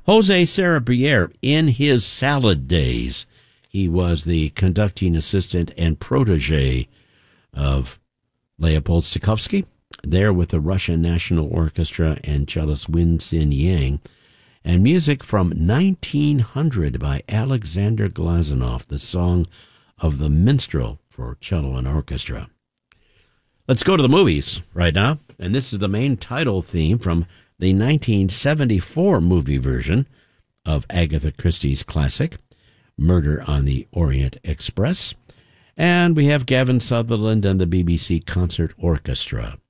Jose Sarabier, in his salad days, he was the conducting assistant and protege of Leopold Stokowski, there with the Russian National Orchestra and cellist Wen-Hsin Yang, and music from 1900 by Alexander Glazunov, the Song of the Minstrel for cello and orchestra. Let's go to the movies right now, and this is the main title theme from the 1974 movie version of Agatha Christie's classic, Murder on the Orient Express. And we have Gavin Sutherland and the BBC Concert Orchestra.